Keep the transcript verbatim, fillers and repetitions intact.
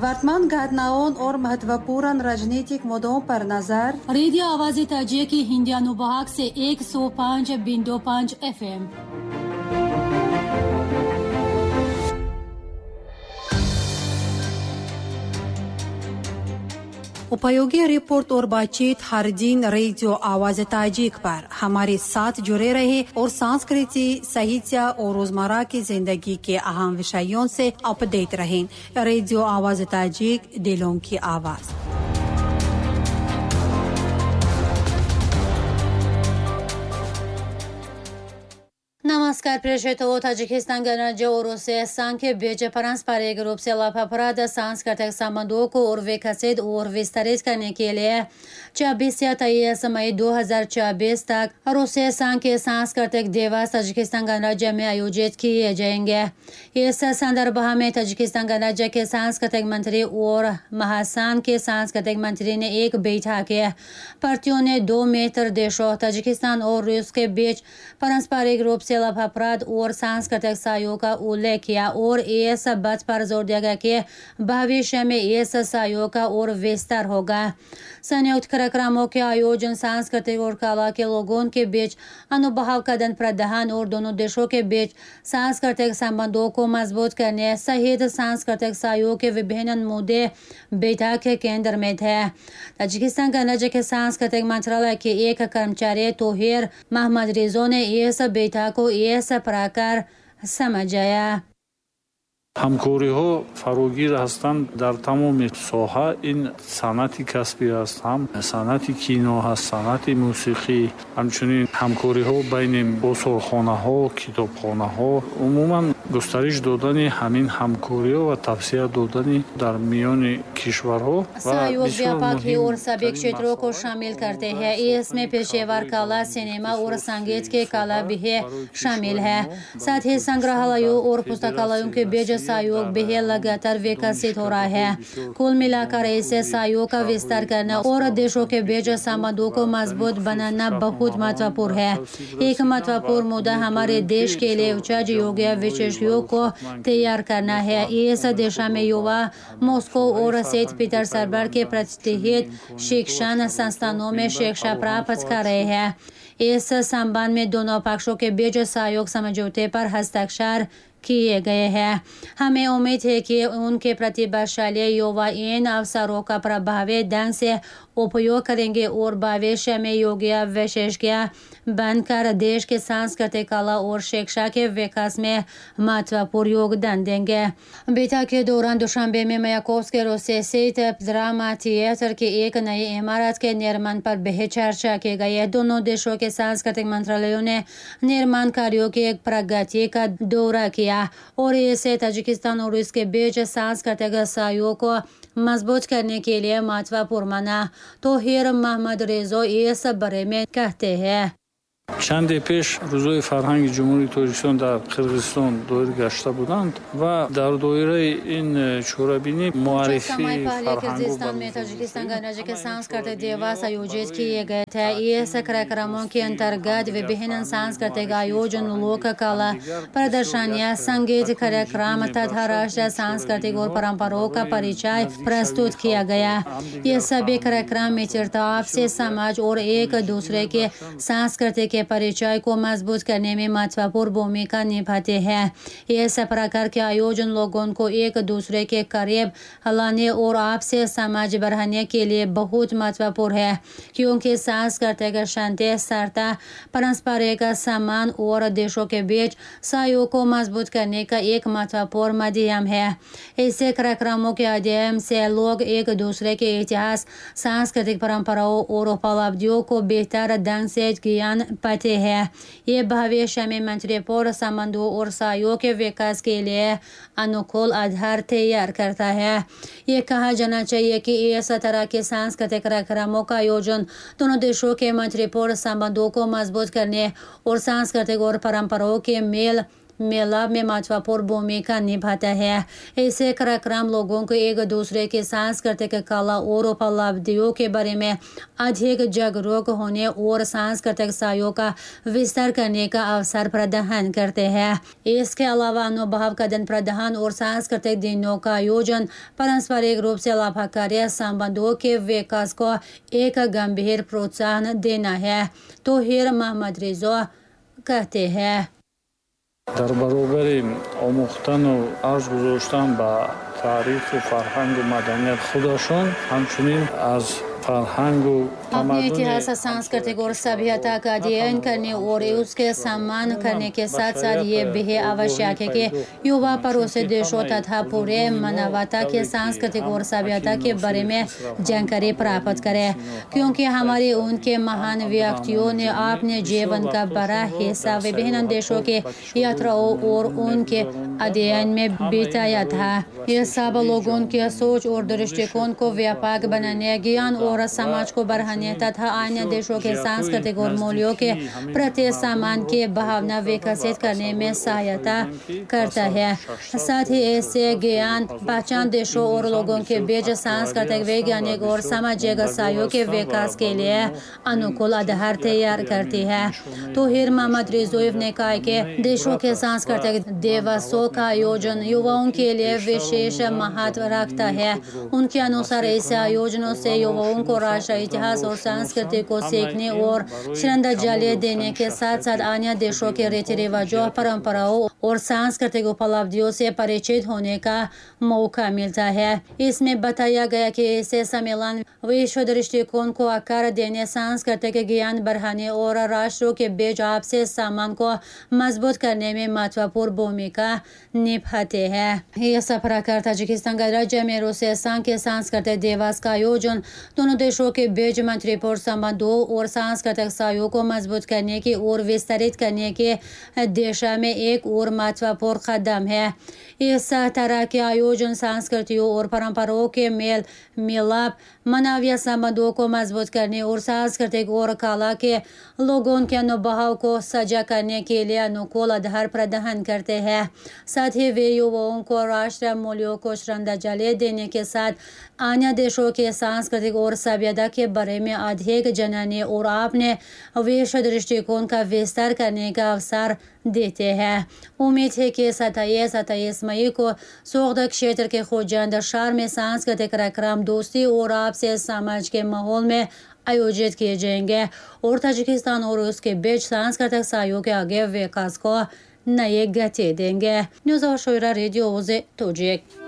वर्तमान घटनाओं और महत्वपूर्ण राजनीतिक मुद्दों पर नजर। रेडियो आवाज़ ताजिक की हिंदी अनुभाग से एक सौ पाँच बिंदु पाँच एफ एम। उपयोगी रिपोर्ट और बातचीत हर दिन रेडियो आवाज़ ताजिक पर हमारे साथ जुड़े रहे और संस्कृति, साहित्य और रोजमर्रा की जिंदगी के अहम विषयों से अपडेट रहें। रेडियो आवाज़ ताजिक, दिलों की आवाज़। नमस्कार प्रेक्षितों, ताजिकिस्तान गणराज्य और रूसिया संघ के बीच पारस्परिक रूप से लाभप्रद सांस्कृतिक संबंधों को और विकसित और विस्तारित करने के लिए छब्बीस से तेईस मई दो हजार चौबीस तक रूसिया संघ के सांस्कृतिक दिवस ताजिकिस्तान गणराज्य में आयोजित किए जाएंगे। इस संदर्भ में ताजिकिस्तान गणराज्य के सांस्कृतिक मंत्री और महासंघ के सांस्कृतिक मंत्री ने एक बैठक की। पार्टियों ने दो मित्र देशों ताजिकिस्तान और रूस के बीच पारस्परिक रूप से लाभप्रद और सांस्कृतिक सहयोग का उल्लेख किया और इस बात पर जोर दिया कि भविष्य में इस सहयोग का और विस्तार होगा। संयुक्त कार्यक्रमों के आयोजन सांस्कृतिक और कला के लोगों के बीच अनुभव का आदान प्रदान और दोनों देशों के बीच सांस्कृतिक संबंधों को मजबूत करने सहित सांस्कृतिक सहयोग के विभिन्न मुद्दे बैठक के केंद्र में थे। ताजिकिस्तान गणराज्य के सांस्कृतिक मंत्रालय के एक कर्मचारी तोहिर मोहम्मद रिजो ने इस बैठक को इस प्रकार समझाया। ҳамкориҳо фарогир ҳастанд дар тамоми соҳа. Ин санъати касбӣ аст, ҳам санъати кино ҳаст, санъати мусиқӣ, ҳамчунин ҳамкориҳо байни осорхонаҳо, китобхонаҳо, умуман густариш додани ҳамин ҳамкориҳо ва тавсия додани дар миёни кишварҳо सहयोग व्यापक है और सभी क्षेत्रों को शामिल करते हैं। इसमें पेशेवर कला, सिनेमा और संगीत के कला भी शामिल है। साथ ही संग्रहालयों और पुस्तकालयों के बीच सहयोग भी लगातार विकसित हो रहा है। कुल मिलाकर ऐसे सहयोग का विस्तार करना और देशों के बीच संबंधों को मजबूत बनाना बहुत महत्वपूर्ण है। एक महत्वपूर्ण मुद्दा हमारे देश के लिए उच्च योग्य विशेषज्ञों को तैयार करना है। इस दिशा में युवा मॉस्को और सेंट पीटर्सबर्ग के प्रतिष्ठित शिक्षण संस्थानों में शिक्षा प्राप्त कर रहे हैं। इस संबंध में दोनों पक्षों के बीच सहयोग समझौते पर हस्ताक्षर किए गए हैं। हमें उम्मीद है कि उनके प्रतिभाशाली युवा इन अवसरों का प्रभावी ढंग से उपयोग करेंगे और भविष्य में योग्य विशेषज्ञ बनकर देश के सांस्कृतिक कला और शिक्षा के विकास में महत्वपूर्ण योगदान देंगे। बैठक के दौरान दुशांबे में मायाकोव्स्की रूसिया स्थित ड्रामा थिएटर की एक नई इमारत के निर्माण पर भी चर्चा की गई। दोनों देशों के सांस्कृतिक मंत्रालयों ने निर्माण कार्यों की एक प्रगति का दौरा किया और इसे ताजिकिस्तान और इसके बीच सांस्कृतिक सहयोग को मजबूत करने के लिए महत्वपूर्ण माना। तोहिर मोहम्मद रिजो इस बारे में कहते हैं। чанде пеш рӯзои фарҳанги ҷумҳурии тоҷикистон дар қирғизистон доир гашта буданд ва дар доираи ин чорабинӣ муаррифии किर्गिस्तान में ताजिकिस्तान गणराज्य के सांस्कृतिक दिवस आयोजित किए गए थे। इस कार्यक्रमों के अंतर्गत विभिन्न सांस्कृतिक आयोजन, लोक कला प्रदर्शनियां, संगीत कार्यक्रम तथा राष्ट्रीय सांस्कृतिक और परंपराओं का परिचय प्रस्तुत किया गया। ये सभी कार्यक्रम मित्रता, आपसी समझ और एक दूसरे के सांस्कृतिक के परिचय को मजबूत करने में महत्वपूर्ण भूमिका निभाते हैं। इस प्रकार के आयोजन लोगों को एक दूसरे के करीब लाने और आपसे समझ बढ़ाने के लिए बहुत महत्वपूर्ण है, क्योंकि सांस्कृतिक शांति, स्थिरता, पारस्परिक सम्मान और देशों के बीच सहयोग को मजबूत करने का एक महत्वपूर्ण माध्यम है। ऐसे कार्यक्रमों के माध्यम से लोग एक दूसरे के इतिहास, सांस्कृतिक परंपराओं और उपलब्धियों को बेहतर ढंग से ज्ञान पाते हैं। ये भविष्य में मैत्रीपूर्ण संबंधों और सहयोग के विकास के लिए अनुकूल आधार तैयार करता है। ये कहा जाना चाहिए कि इस तरह के सांस्कृतिक कार्यक्रमों का आयोजन दोनों देशों के मैत्रीपूर्ण संबंधों को मजबूत करने और सांस्कृतिक और परंपराओं के मेल मेला में महत्वपूर्ण भूमिका निभाता है। ऐसे कार्यक्रम लोगों को एक दूसरे के सांस्कृतिक कला और उपलब्धियों के बारे में अधिक जागरूक होने और सांस्कृतिक सहयोग का विस्तार करने का अवसर प्रदान करते हैं। इसके अलावा अनुभव आदान प्रदान और सांस्कृतिक दिनों का आयोजन पारस्परिक रूप से लाभकारी संबंधों के विकास को एक गंभीर प्रोत्साहन देना है, तोहिर मोहम्मद रिजो कहते हैं। در برابر آموختن و ارز گذاشتن به تاریخ و فرهنگ و مدنیت خودشون همچنین از فرهنگ و अपने इतिहास, सांस्कृतिक और सभ्यता का अध्ययन करने और उसके सम्मान करने के साथ साथ ये भी आवश्यक है कि युवा पड़ोसी देशों तथा पूरे मानवता के सांस्कृतिक और सभ्यता के बारे में जानकारी प्राप्त करें, क्योंकि हमारे उनके महान व्यक्तियों ने अपने जीवन का बड़ा हिस्सा विभिन्न देशों के यात्राओं और उनके अध्ययन में बिताया था। ये सब लोगों के सोच और दृष्टिकोण को व्यापक बनाने, ज्ञान और समाज को बढ़ाने तथा अन्य देशों के सांस्कृतिक और मूल्यों के प्रति सम्मान की भावना विकसित करने में सहायता करता है। साथ ही ऐसे ज्ञान पहचान देशों और लोगों के बीच सांस्कृतिक, वैज्ञानिक और सामाजिक सहयोग के विकास के लिए अनुकूल आधार तैयार करती है। तोहिर मोहम्मद रिजोइफ ने कहा कि देशों के सांस्कृतिक दिवसों का आयोजन युवाओं के लिए विशेष महत्व रखता है। उनके अनुसार ऐसे आयोजनों से युवाओं को राष्ट्रीय इतिहास और संस्कृति को सीखने और श्रद्धांजलि देने के साथ साथ अन्य देशों के रीति रिवाजों, परंपराओं और सांस्कृतिक उपलब्धियों से परिचित होने का मौका मिलता है। इसमें बताया गया कि ऐसे सम्मेलन विश्व दृष्टिकोण को आकार देने, सांस्कृतिक ज्ञान बढ़ाने और राष्ट्रों के बीच आपसी सम्मान को मजबूत करने में महत्वपूर्ण भूमिका निभाते हैं। इस प्रकार ताजिकिस्तान गणराज्य में रूसी संघ के सांस्कृतिक दिवस का आयोजन दोनों देशों के बीच मैत्रीपूर्ण संबंधों और सांस्कृतिक सहयोग को मजबूत करने की और विस्तारित करने की दिशा में एक और महत्वपूर्ण कदम है। इस तरह के आयोजन संस्कृतियों और परंपराओं के मेल मिलाप, मानवीय संबंधों को मजबूत करने और सांस्कृतिक और कला के लोगों के अनुभव को साझा करने के लिए अनुकूल आधार प्रदान करते हैं। साथ ही वे युवाओं को राष्ट्रीय मूल्यों को श्रद्धांजलि देने के साथ अन्य देशों के सांस्कृतिक और सभ्यता के बारे में अधिक जानने और अपने विश्व दृष्टिकोण का विस्तार करने का अवसर देते हैं। उम्मीद है कि सत्ताईस सत्ताईस मई को सोगदा क्षेत्र के खुजांद शहर में सांस्कृतिक कार्यक्रम दोस्ती और आपसी समाज के माहौल में आयोजित किए जाएंगे और ताजिकिस्तान और उसके बीच सांस्कृतिक सहयोग के आगे विकास को नई गति देंगे। न्यूज़ और शोरा रेडियो तोजिक।